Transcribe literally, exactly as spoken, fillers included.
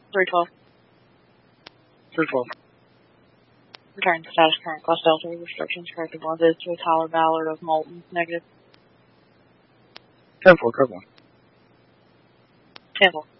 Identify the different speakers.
Speaker 1: three twelve.
Speaker 2: three twelve.
Speaker 1: Return to status current class Delta. Restrictions corrected one visit to Tyler Ballard of Moulton. Negative.
Speaker 2: ten four, code one.
Speaker 1: ten four.